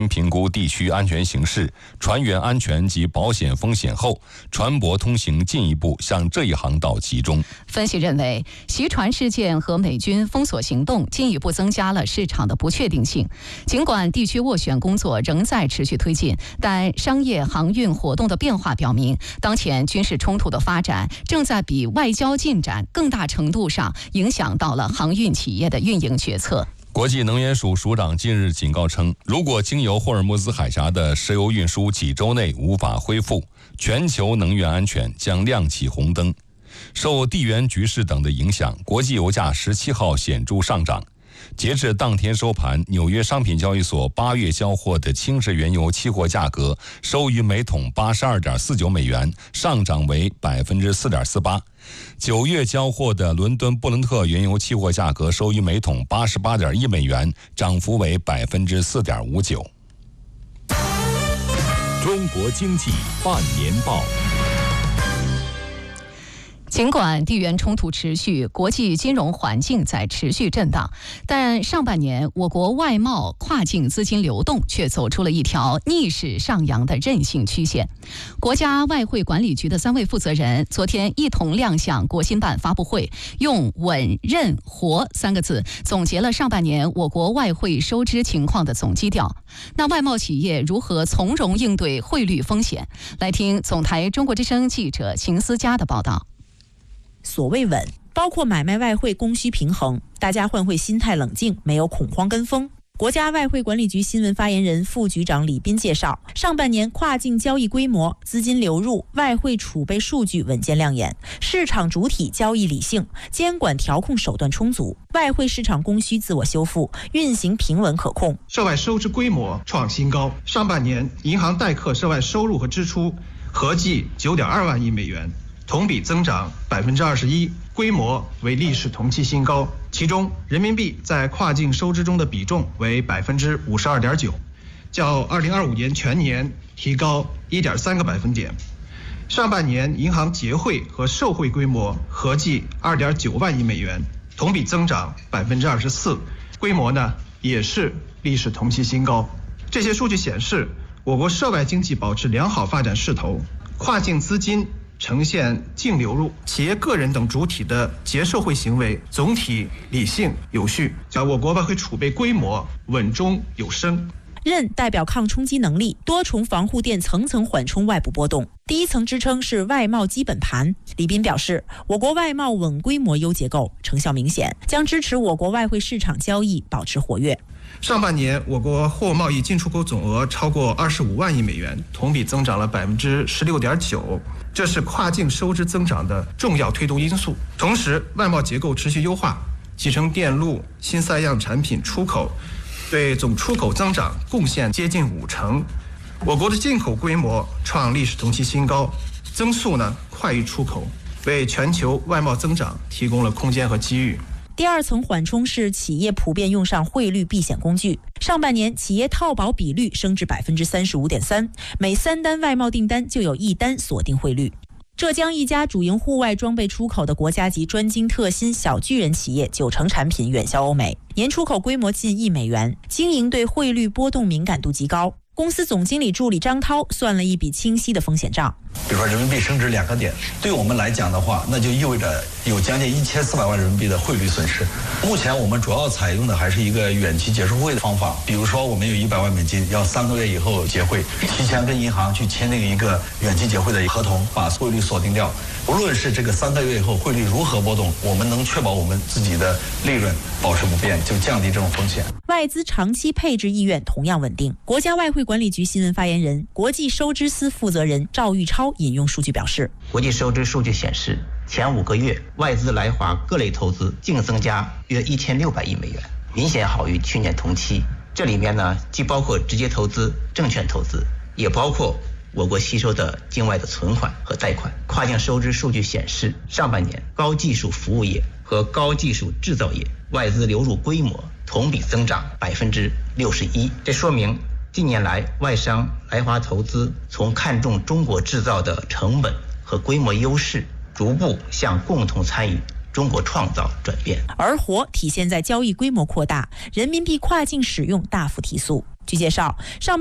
评估地区安全形势、船员安全及保险风险后，船舶通行进一步向这一航道集中。 分析认为，袭船事件和美军封锁行动进一步增加了市场的不确定性。尽管地区斡旋工作仍在持续推进，但商业航运活动的变化表明，当前军事冲突的发展正在比外交进展更大程度上影响到了航运企业的运营决策。 国际能源署署长近日警告称，如果经由霍尔木兹海峡的石油运输几周内无法恢复，全球能源安全将亮起红灯。受地缘局势等的影响，国际油价17号显著上涨。截至当天收盘，纽约商品交易所8月交货的轻质原油期货价格收于每桶82.49美元，上涨为 4.48%。9月交货的伦敦布伦特原油期货价格收于每桶88.1美元，涨幅为 4.59%。 中国经济半年报。 尽管地缘冲突持续，国际金融环境在持续震荡，但上半年我国外贸跨境资金流动却走出了一条逆势上扬的韧性曲线。国家外汇管理局的3位负责人昨天一同亮相国新办发布会，用稳、韧、活3个字总结了上半年我国外汇收支情况的总基调。那外贸企业如何从容应对汇率风险？来听总台中国之声记者秦思佳的报道。 所谓稳，包括买卖外汇供需平衡，大家换汇心态冷静，没有恐慌跟风。国家外汇管理局新闻发言人、副局长李斌介绍，上半年跨境交易规模、资金流入、外汇储备数据稳健亮眼，市场主体交易理性，监管调控手段充足，外汇市场供需自我修复，运行平稳可控。 涉外收支规模创新高，上半年银行代客涉外收入和支出合计9.2万亿美元。同比增长21%，规模为历史同期新高。其中，人民币在跨境收支中的比重为52.9%，较2025年全年提高1.3个百分点。上半年银行结汇和售汇规模合计2.9万亿美元，同比增长24%，规模呢也是历史同期新高。这些数据显示，我国涉外经济保持良好发展势头，跨境资金呈现净流入，企业、个人等主体的结售汇行为总体理性有序，我国外汇储备规模稳中有升。 韧代表抗冲击能力，多重防护垫层层缓冲外部波动。第一层支撑是外贸基本盘。李斌表示，我国外贸稳规模优结构成效明显，将支持我国外汇市场交易保持活跃。 上半年，我国货贸易进出口总额超过25万亿美元，同比增长了16.9%，这是跨境收支增长的重要推动因素。同时，外贸结构持续优化，集成电路、新三样产品出口对总出口增长贡献接近50%。我国的进口规模创历史同期新高，增速呢快于出口，为全球外贸增长提供了空间和机遇。 第二层缓冲是企业普遍用上汇率避险工具。上半年企业套保比率升至 35.3%， 每3单外贸订单就有1单锁定汇率。浙江一家主营户外装备出口的国家级专精特新小巨人企业，90%产品远销欧美，年出口规模近1亿美元，经营对汇率波动敏感度极高。公司总经理助理张涛算了一笔清晰的风险账。 比如说人民币升值2个点，对我们来讲的话，那就意味着有将近1400万人民币的汇率损失。目前我们主要采用的还是一个远期结售汇的方法，比如说我们有100万美金，要3个月以后结汇，提前跟银行去签订一个远期结汇的合同，把汇率锁定掉。无论是这个3个月以后汇率如何波动，我们能确保我们自己的利润保持不变，就降低这种风险。 外资长期配置意愿同样稳定。国家外汇管理局新闻发言人、国际收支司负责人赵玉超引用数据表示， 国际收支数据显示，前5个月外资来华各类投资净增加约1600亿美元，明显好于去年同期。这里面呢，既包括直接投资、证券投资，也包括我国吸收的境外的存款和贷款。跨境收支数据显示，上半年高技术服务业和高技术制造业外资流入规模同比增长61%，这说明近年来外商来华投资从看重中国制造的成本和规模优势，逐步向共同参与中国创造转变。 而活体现在交易规模扩大，人民币跨境使用大幅提速。 据介绍，上